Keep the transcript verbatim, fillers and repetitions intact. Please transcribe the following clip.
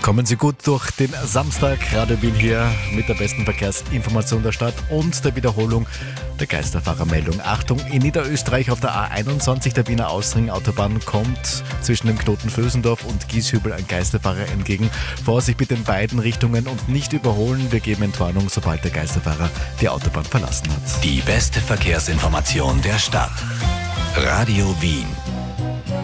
Kommen Sie gut durch den Samstag. Radio Wien hier mit der besten Verkehrsinformation der Stadt und der Wiederholung der Geisterfahrermeldung. Achtung, in Niederösterreich auf der A einundzwanzig der Wiener Ausring-Autobahn kommt zwischen dem Knoten Vösendorf und Gieshübel ein Geisterfahrer entgegen. Vorsicht bitte in beiden Richtungen und nicht überholen. Wir geben Entwarnung, sobald der Geisterfahrer die Autobahn verlassen hat. Die beste Verkehrsinformation der Stadt. Radio Wien.